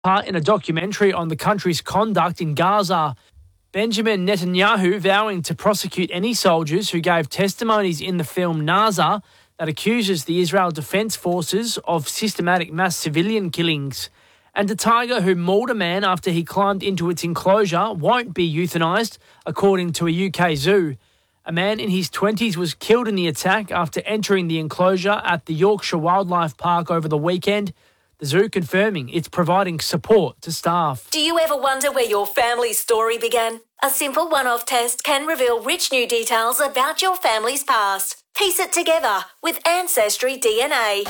part in a documentary on the country's conduct in Gaza. Benjamin Netanyahu vowing to prosecute any soldiers who gave testimonies in the film Naza that accuses the Israel Defense Forces of systematic mass civilian killings. And a tiger who mauled a man after he climbed into its enclosure won't be euthanised, according to a UK zoo. A man in his 20s was killed in the attack after entering the enclosure at the Yorkshire Wildlife Park over the weekend. The zoo confirming it's providing support to staff. Do you ever wonder where your family's story began? A simple one-off test can reveal rich new details about your family's past. Piece it together with Ancestry DNA.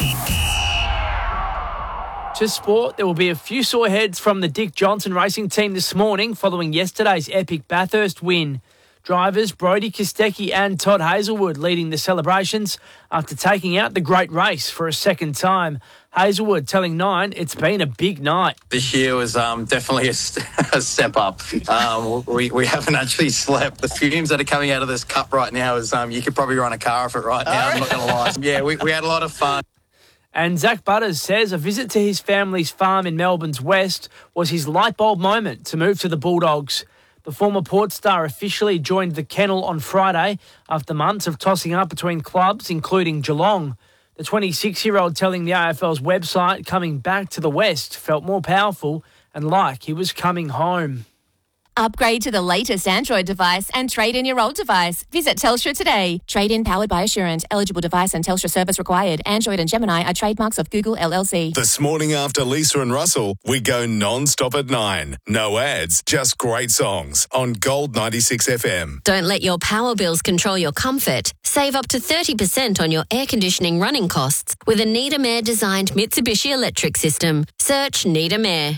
To sport, there will be a few sore heads from the Dick Johnson racing team this morning following yesterday's epic Bathurst win. Drivers Brodie Kostecki and Todd Hazelwood leading the celebrations after taking out the great race for a second time. Hazelwood telling Nine it's been a big night. This year was definitely a step up. We haven't actually slept. The fumes that are coming out of this cup right now is you could probably run a car off it right now, I'm not going to lie. Yeah, we had a lot of fun. And Zach Butters says a visit to his family's farm in Melbourne's West was his light bulb moment to move to the Bulldogs. The former Port star officially joined the kennel on Friday after months of tossing up between clubs, including Geelong. The 26-year-old telling the AFL's website coming back to the West felt more powerful and like he was coming home. Upgrade to the latest Android device and trade in your old device. Visit Telstra today. Trade-in powered by Assurant. Eligible device and Telstra service required. Android and Gemini are trademarks of Google LLC. This morning after Lisa and Russell, we go non-stop at 9. No ads, just great songs on Gold 96 FM. Don't let your power bills control your comfort. Save up to 30% on your air conditioning running costs with a Needham Air designed Mitsubishi electric system. Search Needham Air.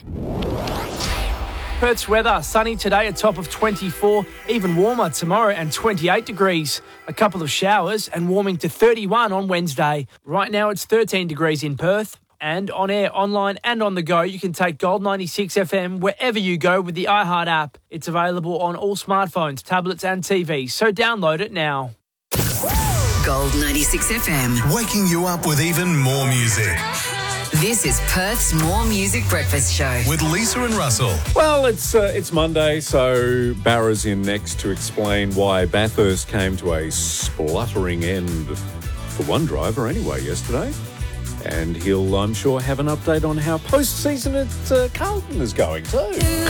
Perth's weather, sunny today, a top of 24, even warmer tomorrow and 28 degrees. A couple of showers and warming to 31 on Wednesday. Right now it's 13 degrees in Perth. And on air, online and on the go, you can take Gold 96 FM wherever you go with the iHeart app. It's available on all smartphones, tablets and TVs, so download it now. Gold 96 FM. Waking you up with even more music. This is Perth's More Music Breakfast Show. With Lisa and Russell. Well, it's Monday, so Barra's in next to explain why Bathurst came to a spluttering end for one driver anyway yesterday. And he'll, I'm sure, have an update on how post-season at Carlton is going too.